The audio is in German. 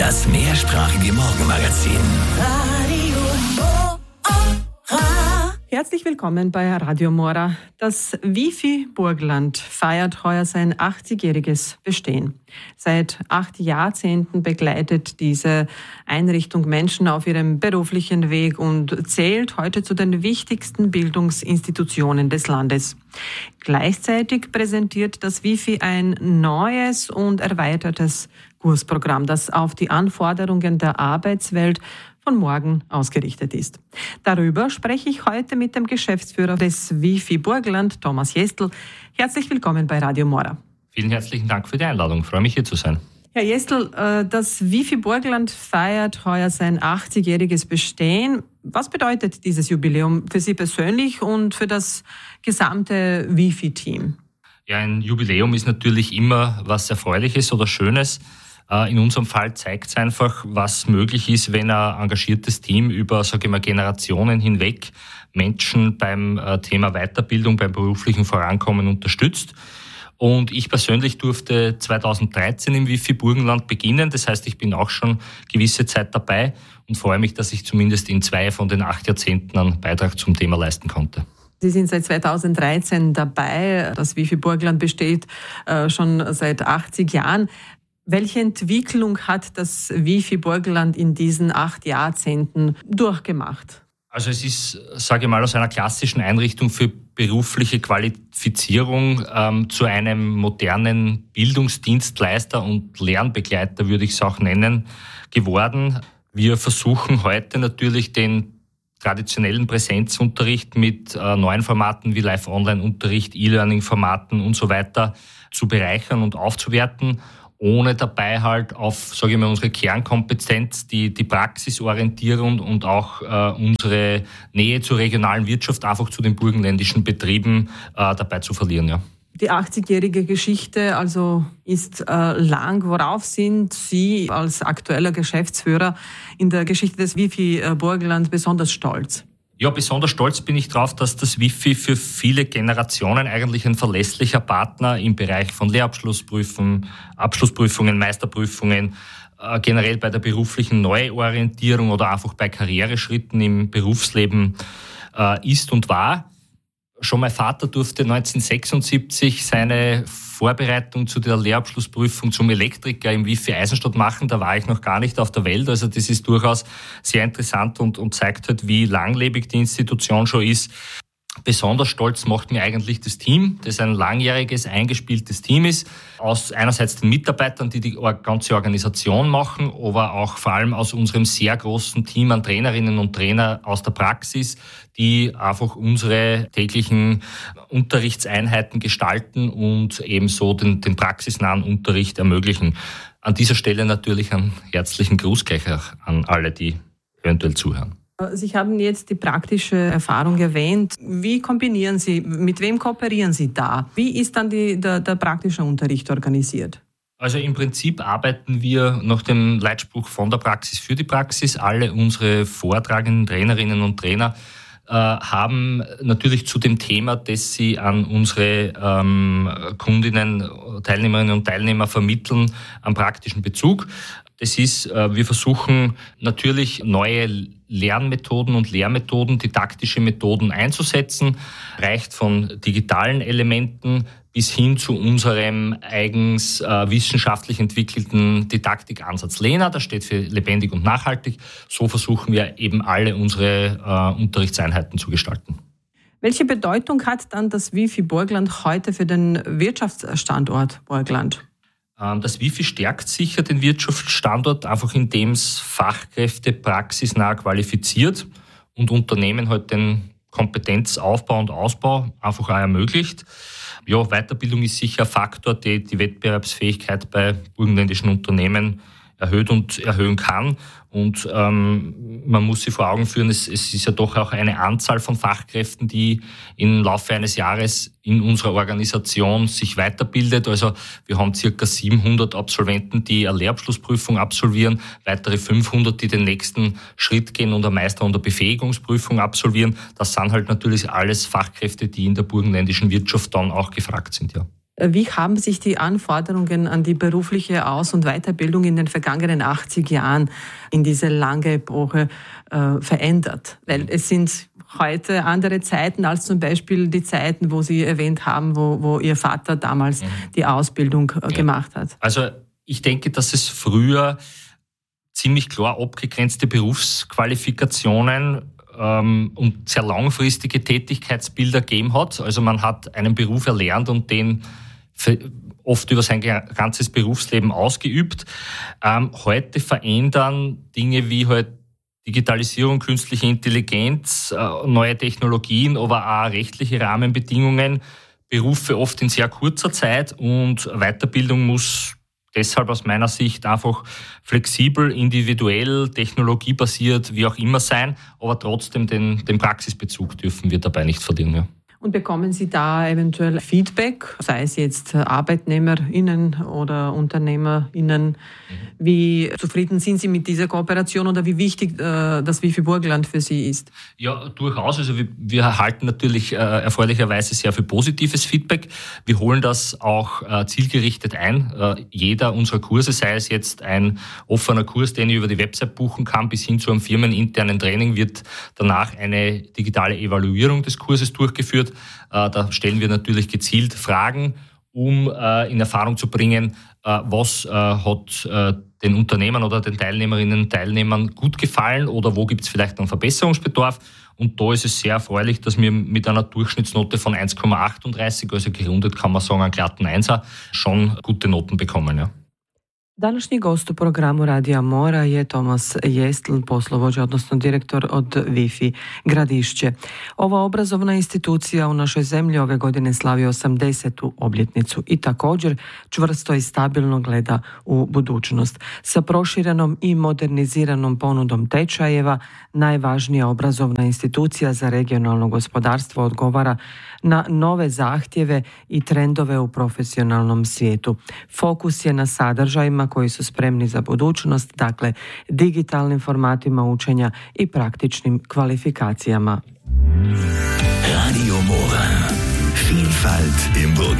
Das mehrsprachige Morgenmagazin. Herzlich willkommen bei Radio Mora. Das Wifi Burgenland feiert heuer sein 80-jähriges Bestehen. Seit 8 Jahrzehnten begleitet diese Einrichtung Menschen auf ihrem beruflichen Weg und zählt heute zu den wichtigsten Bildungsinstitutionen des Landes. Gleichzeitig präsentiert das Wifi ein neues und erweitertes Kursprogramm, das auf die Anforderungen der Arbeitswelt von morgen ausgerichtet ist. Darüber spreche ich heute mit dem Geschäftsführer des Wifi Burgenland, Thomas Jestl. Herzlich willkommen bei Radio Mora. Vielen herzlichen Dank für die Einladung. Ich freue mich, hier zu sein. Herr Jestl, das Wifi Burgenland feiert heuer sein 80-jähriges Bestehen. Was bedeutet dieses Jubiläum für Sie persönlich und für das gesamte Wifi-Team? Ja, ein Jubiläum ist natürlich immer was Erfreuliches oder Schönes. In unserem Fall zeigt es einfach, was möglich ist, wenn ein engagiertes Team über, Generationen hinweg Menschen beim Thema Weiterbildung, beim beruflichen Vorankommen unterstützt. Und ich persönlich durfte 2013 im Wifi Burgenland beginnen. Das heißt, ich bin auch schon gewisse Zeit dabei und freue mich, dass ich zumindest in 2 von den 8 Jahrzehnten einen Beitrag zum Thema leisten konnte. Sie sind seit 2013 dabei. Das Wifi Burgenland besteht schon seit 80 Jahren. Welche Entwicklung hat das Wifi Burgenland in diesen 8 Jahrzehnten durchgemacht? Also es ist, aus einer klassischen Einrichtung für berufliche Qualifizierung zu einem modernen Bildungsdienstleister und Lernbegleiter, würde ich es auch nennen, geworden. Wir versuchen heute natürlich den traditionellen Präsenzunterricht mit neuen Formaten wie Live-Online-Unterricht, E-Learning-Formaten und so weiter zu bereichern und aufzuwerten, ohne dabei halt auf, unsere Kernkompetenz, die Praxisorientierung und auch unsere Nähe zur regionalen Wirtschaft, einfach zu den burgenländischen Betrieben dabei zu verlieren, ja. Die 80-jährige Geschichte ist lang. Worauf sind Sie als aktueller Geschäftsführer in der Geschichte des Wifi Burgenland besonders stolz? Ja, besonders stolz bin ich darauf, dass das Wifi für viele Generationen eigentlich ein verlässlicher Partner im Bereich von Lehrabschlussprüfungen, Abschlussprüfungen, Meisterprüfungen, generell bei der beruflichen Neuorientierung oder einfach bei Karriereschritten im Berufsleben ist und war. Schon mein Vater durfte 1976 seine Vorbereitung zu der Lehrabschlussprüfung zum Elektriker im Wifi Eisenstadt machen. Da war ich noch gar nicht auf der Welt. Also das ist durchaus sehr interessant und zeigt halt, wie langlebig die Institution schon ist. Besonders stolz macht mir eigentlich das Team, das ein langjähriges, eingespieltes Team ist. Aus einerseits den Mitarbeitern, die ganze Organisation machen, aber auch vor allem aus unserem sehr großen Team an Trainerinnen und Trainer aus der Praxis, die einfach unsere täglichen Unterrichtseinheiten gestalten und ebenso den praxisnahen Unterricht ermöglichen. An dieser Stelle natürlich einen herzlichen Gruß gleich auch an alle, die eventuell zuhören. Sie haben jetzt die praktische Erfahrung erwähnt. Wie kombinieren Sie, mit wem kooperieren Sie da? Wie ist dann der praktische Unterricht organisiert? Also im Prinzip arbeiten wir nach dem Leitspruch von der Praxis für die Praxis. Alle unsere vortragenden Trainerinnen und Trainer haben natürlich zu dem Thema, das sie an unsere Kundinnen, Teilnehmerinnen und Teilnehmer vermitteln, einen praktischen Bezug. Das ist, wir versuchen natürlich neue Lernmethoden und Lehrmethoden, didaktische Methoden einzusetzen, reicht von digitalen Elementen bis hin zu unserem eigens wissenschaftlich entwickelten Didaktikansatz LENA, das steht für lebendig und nachhaltig. So versuchen wir eben alle unsere Unterrichtseinheiten zu gestalten. Welche Bedeutung hat dann das Wifi Burgenland heute für den Wirtschaftsstandort Burgenland? Das Wifi stärkt sicher den Wirtschaftsstandort, einfach indem es Fachkräfte praxisnah qualifiziert und Unternehmen halt den Kompetenzaufbau und Ausbau einfach auch ermöglicht. Ja, Weiterbildung ist sicher ein Faktor, der die Wettbewerbsfähigkeit bei burgenländischen Unternehmen erhöht und erhöhen kann. Und man muss sich vor Augen führen, es ist ja doch auch eine Anzahl von Fachkräften, die im Laufe eines Jahres in unserer Organisation sich weiterbildet. Also wir haben circa 700 Absolventen, die eine Lehrabschlussprüfung absolvieren, weitere 500, die den nächsten Schritt gehen und eine Meister- und eine Befähigungsprüfung absolvieren. Das sind halt natürlich alles Fachkräfte, die in der burgenländischen Wirtschaft dann auch gefragt sind, ja. Wie haben sich die Anforderungen an die berufliche Aus- und Weiterbildung in den vergangenen 80 Jahren in diese lange Epoche verändert? Weil es sind heute andere Zeiten als zum Beispiel die Zeiten, wo Sie erwähnt haben, wo Ihr Vater damals die Ausbildung gemacht hat. Also ich denke, dass es früher ziemlich klar abgegrenzte Berufsqualifikationen und sehr langfristige Tätigkeitsbilder gegeben hat. Also man hat einen Beruf erlernt und den oft über sein ganzes Berufsleben ausgeübt. Heute verändern Dinge wie halt Digitalisierung, künstliche Intelligenz, neue Technologien, aber auch rechtliche Rahmenbedingungen, Berufe oft in sehr kurzer Zeit, und Weiterbildung muss deshalb aus meiner Sicht einfach flexibel, individuell, technologiebasiert, wie auch immer sein, aber trotzdem den Praxisbezug dürfen wir dabei nicht verlieren. Ja. Und bekommen Sie da eventuell Feedback, sei es jetzt ArbeitnehmerInnen oder UnternehmerInnen? Wie zufrieden sind Sie mit dieser Kooperation oder wie wichtig das Wifi Burgenland für Sie ist? Ja, durchaus. Also wir erhalten natürlich erfreulicherweise sehr viel positives Feedback. Wir holen das auch zielgerichtet ein. Jeder unserer Kurse, sei es jetzt ein offener Kurs, den ich über die Website buchen kann, bis hin zu einem firmeninternen Training, wird danach eine digitale Evaluierung des Kurses durchgeführt. Da stellen wir natürlich gezielt Fragen, um in Erfahrung zu bringen, was hat den Unternehmern oder den Teilnehmerinnen und Teilnehmern gut gefallen oder wo gibt es vielleicht einen Verbesserungsbedarf. Und da ist es sehr erfreulich, dass wir mit einer Durchschnittsnote von 1,38, also gerundet kann man sagen, einen glatten Einser, schon gute Noten bekommen. Ja. Današnji gost u programu Radija Mora je Tomas Jestl, poslovođa, odnosno direktor od Wi-Fi Gradišće. Ova obrazovna institucija u našoj zemlji ove godine slavi 80. obljetnicu i također čvrsto i stabilno gleda u budućnost. Sa proširenom i moderniziranom ponudom tečajeva, najvažnija obrazovna institucija za regionalno gospodarstvo odgovara na nove zahtjeve i trendove u profesionalnom svijetu. Fokus je na sadržajima koji su spremni za budućnost, dakle digitalnim formatima učenja i praktičnim kvalifikacijama. Radio Mora. Vielfalt im Burgenland.